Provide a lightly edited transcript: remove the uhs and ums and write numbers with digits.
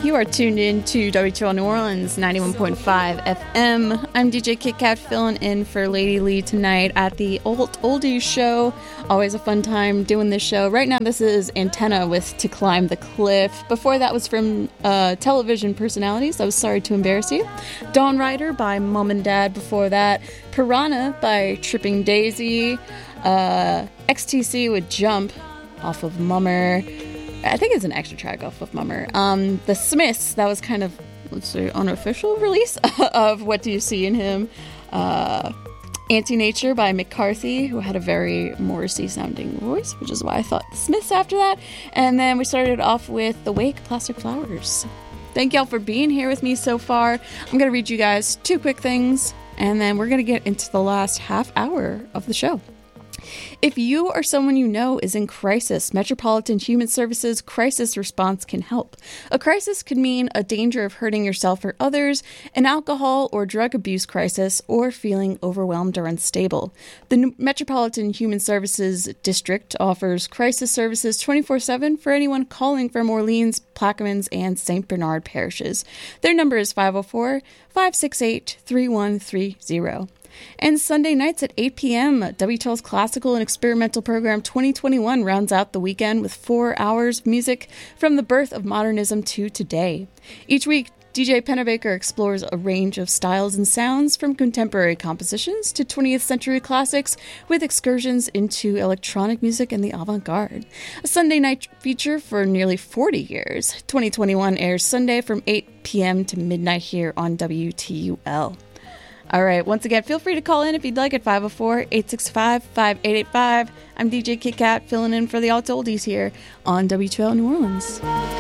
You are tuned in to WTL New Orleans 91.5 FM. I'm DJ Kit Kat filling in for Lady Lee tonight at the Oldies show. Always a fun time doing this show. Right now this is Antenna with To Climb the Cliff. Before that was from television personalities. I was sorry to embarrass you. Dawn Rider by Mom and Dad before that. Piranha by Tripping Daisy. XTC with Jump off of Mummer. I think it's an extra track off of Mummer. The Smiths, that was kind of, let's say, unofficial release of What Do You See in Him? Anti-Nature by McCarthy, who had a very Morrissey-sounding voice, which is why I thought the Smiths after that. And then we started off with The Wake, Plastic Flowers. Thank y'all for being here with me so far. I'm going to read you guys two quick things, and then we're going to get into the last half hour of the show. If you or someone you know is in crisis, Metropolitan Human Services Crisis Response can help. A crisis could mean a danger of hurting yourself or others, an alcohol or drug abuse crisis, or feeling overwhelmed or unstable. The Metropolitan Human Services District offers crisis services 24/7 for anyone calling from Orleans, Plaquemines, and St. Bernard parishes. Their number is 504-568-3130. And Sunday nights at 8 p.m., WTL's Classical and Experimental Program 2021 rounds out the weekend with 4 hours of music from the birth of modernism to today. Each week, DJ Pennebaker explores a range of styles and sounds from contemporary compositions to 20th century classics with excursions into electronic music and the avant-garde. A Sunday night feature for nearly 40 years. 2021 airs Sunday from 8 p.m. to midnight here on WTUL. All right, once again, feel free to call in if you'd like at 504-865-5885. I'm DJ Kit Kat filling in for the Alt Oldies here on WTL New Orleans.